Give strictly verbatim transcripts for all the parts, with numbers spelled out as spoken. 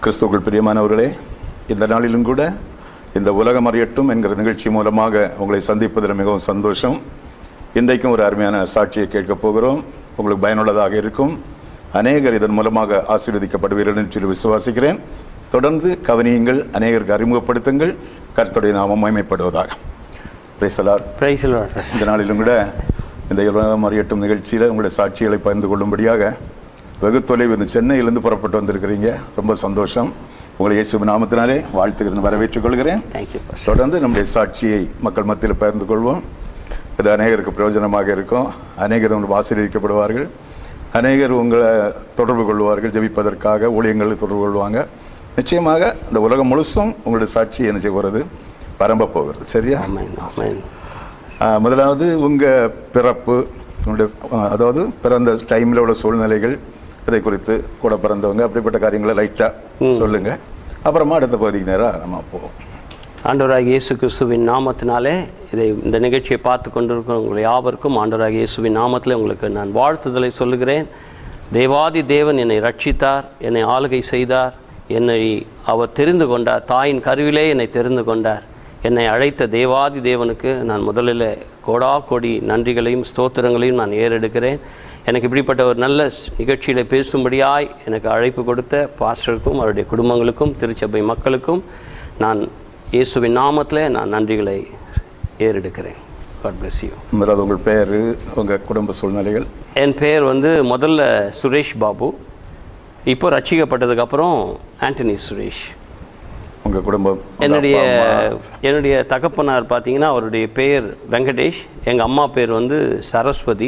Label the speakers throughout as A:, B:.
A: கிறிஸ்துவுக்குள் பிரியமானவர்களே, இந்த நாளிலும் கூட இந்த உலகம் அறியட்டும் என்கிற நிகழ்ச்சி மூலமாக உங்களை சந்திப்பதில் மிகவும் சந்தோஷம். இன்றைக்கும் ஒரு அருமையான சாட்சியை கேட்கப் போகிறோம். உங்களுக்கு பயனுள்ளதாக இருக்கும். அநேகர் இதன் மூலமாக ஆசீர்வதிக்கப்படுவீர்கள் என்று சொல்லி விசுவாசிக்கிறேன். தொடர்ந்து கவனியுங்கள், அநேகருக்கு அறிமுகப்படுத்துங்கள். கர்த்தருடைய நாமம் மகிமைப்படுவதாக. Praise the Lord.
B: Praise the Lord.
A: இந்த நாளிலும் கூட இந்த உலகம் அறியட்டும் நிகழ்ச்சியில் உங்களுடைய சாட்சிகளை பகிர்ந்து கொள்ளும்படியாக வெகு தொலைவு இந்த சென்னையிலிருந்து புறப்பட்டு வந்திருக்கிறீங்க. ரொம்ப சந்தோஷம். உங்களை இயேசு நாமத்தினாலே வாழ்த்துக்கிறேன், வரவேற்றுக் கொள்கிறேன். தொடர்ந்து நம்முடைய சாட்சியை மக்கள் மத்தியில் பகிர்ந்து கொள்வோம். இது அநேகருக்கு பிரயோஜனமாக இருக்கும். அநேகர் உங்களுக்கு ஆசீர்வதிக்கப்படுவார்கள். அநேகர் உங்களை தொடர்பு கொள்வார்கள், ஜெபிப்பதற்காக ஊழியங்களை தொடர்பு கொள்வாங்க. நிச்சயமாக இந்த உலகம் முழுசும் உங்களுடைய சாட்சி என்ன செய்கிறது, பரம்ப போகிறது. சரியா? முதலாவது உங்கள் பிறப்பு, உங்களுடைய அதாவது பிறந்த டைமில் உள்ள சூழ்நிலைகள், இதை குறித்து கூட பிறந்தவங்க அப்படிப்பட்ட காரியங்களை லைட்டாக சொல்லுங்கள். அப்புறமா அடுத்த பகுதிக்கு நேராக நம்ம போவோம்.
B: ஆண்டவராகிய இயேசு கிறிஸ்துவின் நாமத்தினாலே இதை இந்த நிகழ்ச்சியை பார்த்து கொண்டிருக்கிற உங்களை யாவருக்கும் ஆண்டவராகிய இயேசுவின் நாமத்தில் உங்களுக்கு நான் வாழ்த்துதலை சொல்லுகிறேன். தேவாதி தேவன் என்னை ரட்சித்தார், என்னை ஆளுகை செய்தார், என்னை அவர் தெரிந்து கொண்டார். தாயின் கருவிலே என்னை தெரிந்து கொண்டார். என்னை அழைத்த தேவாதி தேவனுக்கு நான் முதலில் கோடா கோடி நன்றிகளையும் ஸ்தோத்திரங்களையும் நான் ஏறெடுக்கிறேன். எனக்கு இப்படிப்பட்ட ஒரு நல்ல நிகழ்ச்சியில் பேசும்படியாய் எனக்கு அழைப்பு கொடுத்த பாஸ்டருக்கும் அவருடைய குடும்பங்களுக்கும் திருச்சபை மக்களுக்கும் நான் இயேசுவின் நாமத்தில் நான் நன்றிகளை ஏறெடுக்கிறேன். God bless you.
A: முதலாவது உங்கள் பேர், உங்கள் குடும்ப சூழ்நிலைகள்.
B: என் பெயர் வந்து முதல்ல சுரேஷ் பாபு. இப்போ ரட்சிக்கப்பட்டதுக்கப்புறம் ஆண்டனி சுரேஷ்.
A: உங்கள் குடும்பம்?
B: என்னுடைய என்னுடைய தகப்பனார் பார்த்தீங்கன்னா அவருடைய பெயர் வெங்கடேஷ். எங்கள் அம்மா பேர் வந்து சரஸ்வதி.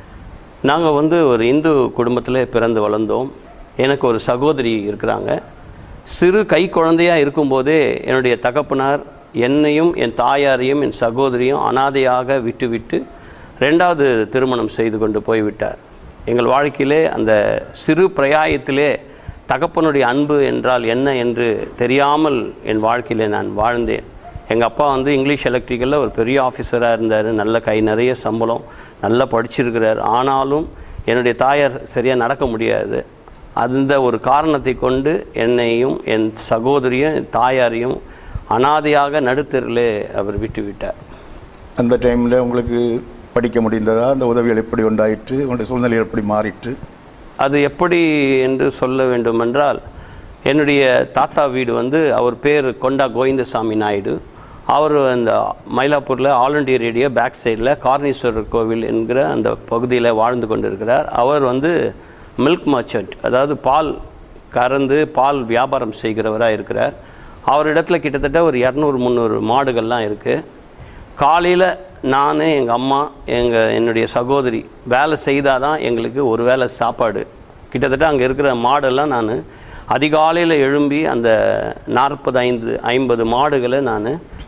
B: நாங்கள் வந்து ஒரு இந்து குடும்பத்தில் பிறந்து வளர்ந்தோம். எனக்கு ஒரு சகோதரி இருக்கிறாங்க. சிறு கை குழந்தையாக இருக்கும்போதே என்னுடைய தகப்பனார் என்னையும் என் தாயாரையும் என் சகோதரியும் அனாதையாக விட்டு விட்டு ரெண்டாவது திருமணம் செய்து கொண்டு போய்விட்டார். எங்கள் வாழ்க்கையிலே அந்த சிறு பிரயாயத்திலே தகப்பனுடைய அன்பு என்றால் என்ன என்று தெரியாமல் என் வாழ்க்கையில் நான் வாழ்ந்தேன். எங்கள் அப்பா வந்து இங்கிலீஷ் எலக்ட்ரிக்கலில் ஒரு பெரிய ஆஃபீஸராக இருந்தார். நல்ல கை நிறைய சம்பளம், நல்லா படிச்சிருக்கிறார். ஆனாலும் என்னுடைய தாயார் சரியாக நடக்க முடியாது. அந்த ஒரு காரணத்தை கொண்டு என்னையும் என் சகோதரியும் என் தாயாரையும் அனாதையாக நடுத்தரில் அவர் விட்டு விட்டார்.
A: அந்த டைமில் உங்களுக்கு படிக்க முடிந்ததா? அந்த உதவிகள் எப்படி உண்டாயிற்று? உங்களுடைய சூழ்நிலை எப்படி மாறிற்று?
B: அது எப்படி என்று சொல்ல வேண்டுமென்றால், என்னுடைய தாத்தா வீடு வந்து அவர் பேர் கொண்டா கோவிந்தசாமி நாயுடு. அவர் அந்த மயிலாப்பூரில் ஆல் இண்டியா ரேடியோ பேக் சைடில் கார்னீஸ்வரர் கோவில் என்கிற அந்த பகுதியில் வாழ்ந்து கொண்டிருக்கிறார். அவர் வந்து மில்க் மர்ச்சன்ட், அதாவது பால் கறந்து பால் வியாபாரம் செய்கிறவராக இருக்கிறார். அவரிடத்துல கிட்டத்தட்ட ஒரு இரநூறு முந்நூறு மாடுகள்லாம் இருக்குது. காலையில் நான், எங்கள் அம்மா, எங்கள் என்னுடைய சகோதரி வேலை செய்தால் தான் எங்களுக்கு ஒரு வேளை சாப்பாடு. கிட்டத்தட்ட அங்கே இருக்கிற மாடெல்லாம் நான் அதிகாலையில் எழும்பி அந்த நாற்பது ஐந்து ஐம்பது மாடுகளை நான்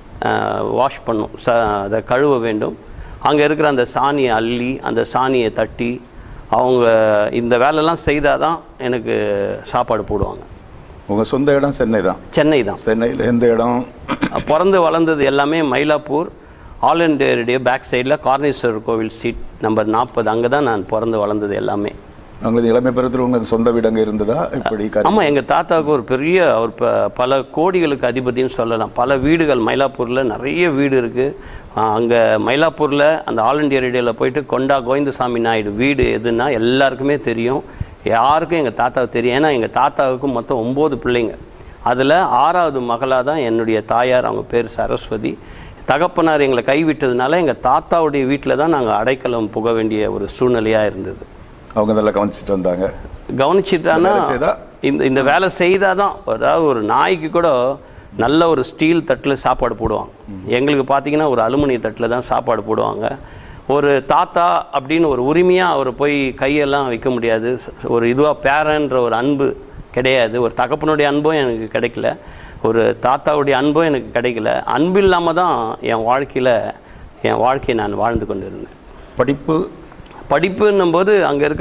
B: வாஷ் பண்ணும், ச அதை கழுவ வேண்டும். அங்கே இருக்கிற அந்த சாணியை அள்ளி அந்த சாணியை தட்டி அவங்க இந்த வேலைலாம் செய்தால் தான் எனக்கு சாப்பாடு போடுவாங்க.
A: உங்கள் சொந்த இடம் சென்னை தான்?
B: சென்னை தான்.
A: சென்னையில் எந்த இடம்?
B: பிறந்து வளர்ந்தது எல்லாமே Mylapore all India radio back சைடில் கார்னீஸ்வரர் கோவில் சீட் நம்பர் நாற்பது. அங்கே தான் நான் பிறந்து வளர்ந்தது எல்லாமே.
A: உங்களுக்கு இளமை பருவத்தில் உங்களுக்கு சொந்த வீடு அங்கே இருந்ததா? இப்படி?
B: ஆமாம், எங்கள் தாத்தாவுக்கு ஒரு பெரிய அவர் ப பல கோடிகளுக்கு அதிபதினு சொல்லலாம். பல வீடுகள் மயிலாப்பூரில் நிறைய வீடு இருக்குது. அங்கே மயிலாப்பூரில் அந்த ஆல் இண்டியா ரேடியோவில் போயிட்டு கொண்டா கோவிந்தசாமி நாயுடு வீடு எதுன்னா எல்லாருக்குமே தெரியும். யாருக்கும் எங்கள் தாத்தாவுக்கு தெரியும். ஏன்னா எங்கள் தாத்தாவுக்கு மொத்தம் ஒம்பது பிள்ளைங்க. அதில் ஆறாவது மகளாக தான் என்னுடைய தாயார், அவங்க பேர் சரஸ்வதி. தகப்பனார் எங்களை கைவிட்டதுனால எங்கள் தாத்தாவுடைய வீட்டில் தான் நாங்கள் அடைக்கலம் புக வேண்டிய ஒரு சூழ்நிலையாக இருந்தது.
A: அவங்க நல்லா கவனிச்சுட்டு வந்தாங்க?
B: கவனிச்சிட்டான்னா இந்த இந்த வேலை செய்தால் தான், அதாவது ஒரு நாய்க்கு கூட நல்ல ஒரு ஸ்டீல் தட்டில் சாப்பாடு போடுவாங்க. எங்களுக்கு பார்த்திங்கன்னா ஒரு அலுமினிய தட்டில் தான் சாப்பாடு போடுவாங்க. ஒரு தாத்தா அப்படின்னு ஒரு உரிமையாக அவர் போய் கையெல்லாம் வைக்க முடியாது. ஒரு இதுவாக பேரன்ற ஒரு அன்பு கிடையாது. ஒரு தகப்பனுடைய அன்பும் எனக்கு கிடைக்கல, ஒரு தாத்தாவுடைய அன்பும் எனக்கு கிடைக்கல. அன்பு இல்லாமல் தான் என் வாழ்க்கையில் என் வாழ்க்கையை நான் வாழ்ந்து கொண்டு இருந்தேன்.
A: படிப்பு
B: படிப்புன்னும் போது அங்கே இருக்க